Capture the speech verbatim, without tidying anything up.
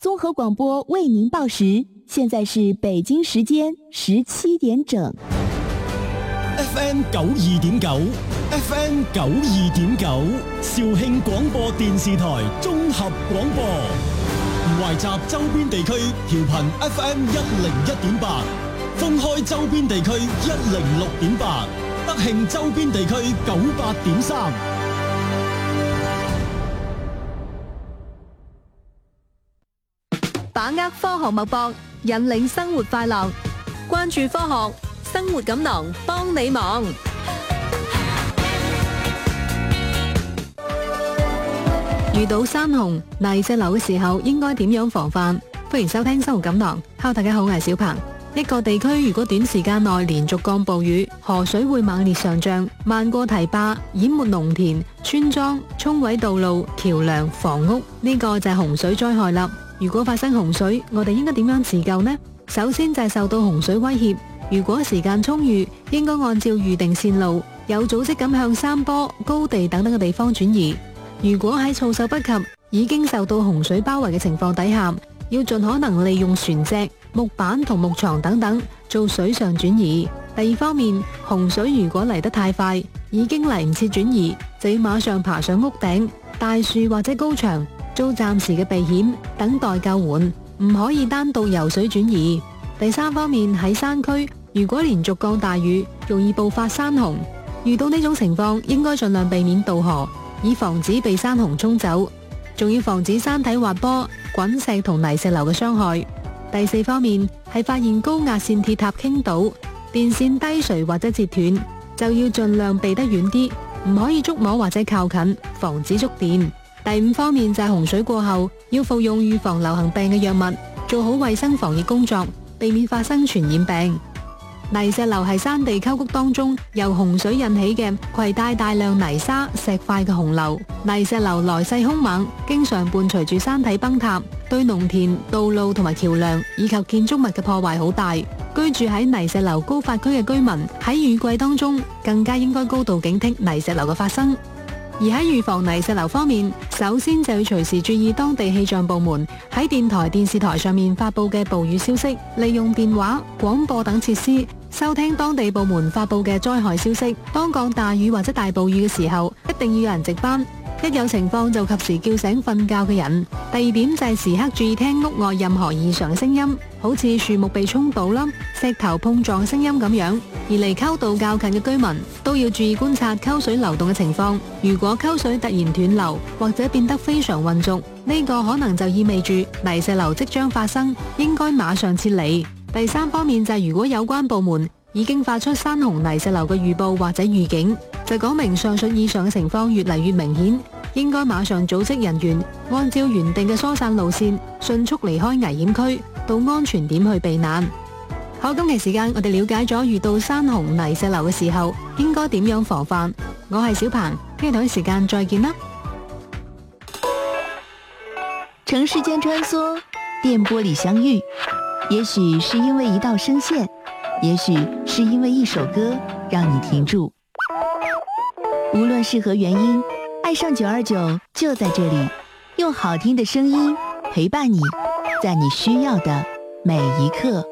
综合广播为您报时，现在是北京时間十七點整。 F M 九二點九 ，F M 九二點九，肇慶廣播電視台綜合廣播，懷集周邊地區調頻 F M 一零一點八，封開周邊地區一零六點八，德慶周邊地區九八點三。 把握科學脈搏，引領生活快樂。關注科學，生活錦囊幫你忙。遇到山洪、泥石流嘅時候，應該點樣防範？歡迎收聽生活錦囊。Hello，大家好，我係小鵬。一個地區如果短時間內連續降暴雨，河水會猛烈上漲，漫過堤壩，淹沒農田、村莊，沖毀道路、橋樑、房屋，呢、這個就係洪水災害啦。如果發生洪水，我哋應該點樣自救呢？首先就係受到洪水威脅，如果時間充裕，應該按照預定線路，有組織咁向山坡、高地等等嘅地方轉移。如果喺措手不及，已經受到洪水包圍嘅情況底下，要盡可能利用船隻、木板同木床等等做水上轉移。第二方面，洪水如果嚟得太快，已經嚟唔切轉移，就要馬上爬上屋頂、大樹或者高牆，做暫時嘅避險，等待救援，唔可以單獨游水轉移。第三方面，喺山區，如果連續降大雨，容易爆發山洪。遇到呢種情況，應該盡量避免渡河，以防止被山洪沖走，仲要防止山體滑坡、滾石同泥石流嘅傷害。第四方面係發現高壓線鐵塔傾倒、電線低垂或者截斷，就要盡量避得遠啲，唔可以觸摸或者靠近，防止觸電。第五方面就係洪水過後要服用預防流行病嘅藥物，做好衛生防疫工作，避免發生傳染病。泥石流係山地溝谷當中由洪水引起嘅攜帶大量泥沙、石塊嘅洪流。泥石流來勢兇猛，經常伴隨住山體崩塌，對農田、道路同埋橋樑以及建築物嘅破壞好大。居住喺泥石流高發區嘅居民喺雨季當中更加應該高度警惕泥石流嘅發生。而喺預防泥石流方面，首先就要隨時注意當地氣象部門喺電台、電視台上面發佈嘅暴雨消息，利用電話、廣播等設施收聽當地部門發佈嘅災害消息。當降大雨或者大暴雨嘅時候，一定要有人值班，一有情況就及時叫醒瞓覺嘅人。第二點就係時刻注意聽屋外任何異常嘅聲音，好似樹木被沖倒啦、石頭碰撞嘅聲音咁樣。而離溝道較近嘅居民都要注意觀察溝水流動嘅情況，如果溝水突然斷流或者變得非常渾濁，呢個可能就意味住泥石流即將發生，應該馬上撤離。第三方面就係如果有關部門已經發出山洪泥石流嘅預報或者預警，就講明上述以上嘅情況越嚟越明顯，應該馬上組織人員按照原定嘅疏散路線，迅速離開危險區，到安全點去避難。好，今期時間我哋了解咗遇到山洪泥石流嘅時候應該點樣防範。我係小鵬，聽日同一時間再見啦。 城市間穿梭，電波裡相遇，也許是因為一道聲線，也許是因為一首歌讓你停住。無論是何原因，愛上九二九就在這裡，用好聽的聲音陪伴你，在你需要的每一刻。